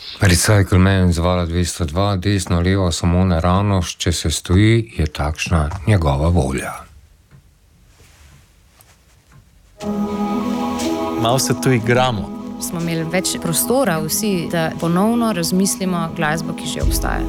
Recycle Man z Vala 202, desno, levo, samo naravnost, če se stoji, je takšna njegova volja. Malo se tu igramo. Smo imeli več prostora vsi, da ponovno razmislimo glasbo, ki že obstaja.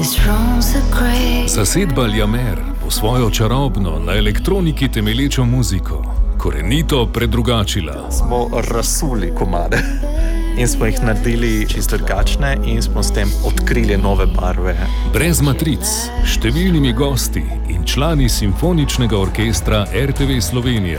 Zasedba Ljamer v svojo čarobno, na elektroniki temelječo muziko korenito predrugačila. Smo razsuli komade in smo jih naredili čisto drugačne in smo s tem odkrili nove barve. Brez matric, številnimi gosti in člani simfoničnega orkestra RTV Slovenija.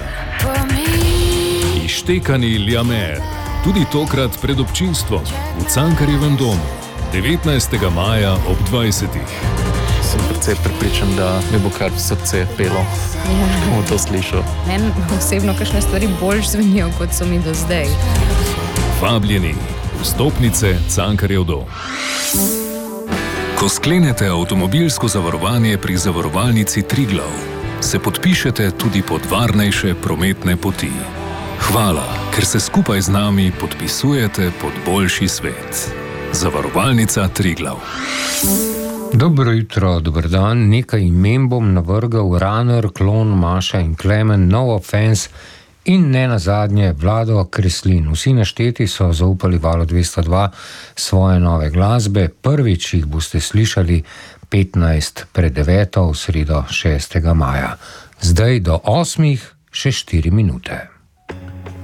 Ištekani Ljamer, tudi tokrat pred občinstvom v Cankarjevem domu, 19. maja ob 20. Sem precej prepričan, da mi bo kar v srce pelo, ko bom to slišal. Meni osebno kakšne stvari bolj zvenijo, kot so mi do zdaj. Vabljeni, vstopnice Cankarjev dom. Ko sklenete avtomobilsko zavarovanje pri zavarovalnici Triglav, se podpišete tudi pod varnejše prometne poti. Hvala, ker se skupaj z nami podpisujete pod boljši svet. Zavarovalnica Triglav. Dobro jutro, dober dan. Nekaj imen bom navrgal: Runner, Klon, Maša in Klemen, No Offense in ne nazadnje Vlado Kreslin. Vsi našteti so zaupali Valu 202 svoje nove glasbe. Prvič jih boste slišali 15 pred 9 v sredo 6. maja. Zdaj do 8 še 4 minute.